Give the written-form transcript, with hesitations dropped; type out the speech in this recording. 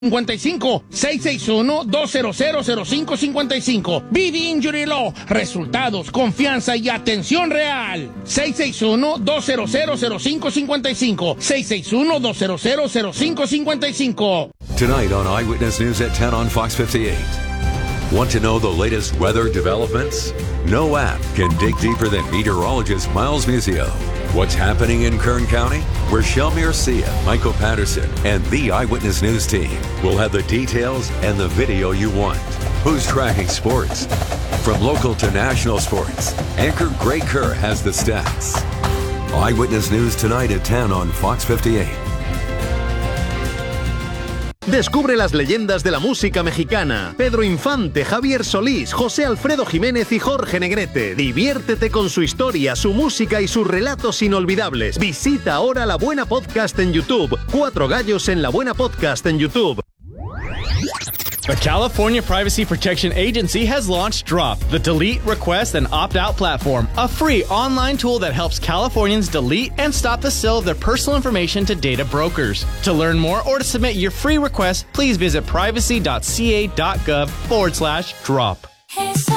55 661-200-0555. BD Injury Law. Resultados, confianza y atención real. 661-200-0555. 661-200-0555. Tonight on Eyewitness News at 10 on Fox 58. Want to know the latest weather developments? No app can dig deeper than meteorologist Miles Muzio. What's happening in Kern County? Where Shelmir Sia, Michael Patterson, and the Eyewitness News team will have the details and the video you want. Who's tracking sports? From local to national sports, anchor Greg Kerr has the stats. Eyewitness News tonight at 10 on Fox 58. Descubre las leyendas de la música mexicana. Pedro Infante, Javier Solís, José Alfredo Jiménez y Jorge Negrete. Diviértete con su historia, su música y sus relatos inolvidables. Visita ahora La Buena Podcast en YouTube. 4 gallos en La Buena Podcast en YouTube. The California Privacy Protection Agency has launched Drop, the delete, request, and opt-out platform, a free online tool that helps Californians delete and stop the sale of their personal information to data brokers. To learn more or to submit your free request, please visit privacy.ca.gov/drop.